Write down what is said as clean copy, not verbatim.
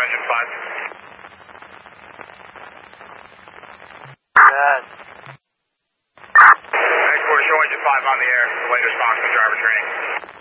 engine 5. Headquarters, show engine 5 on the air. Delayed response to driver training.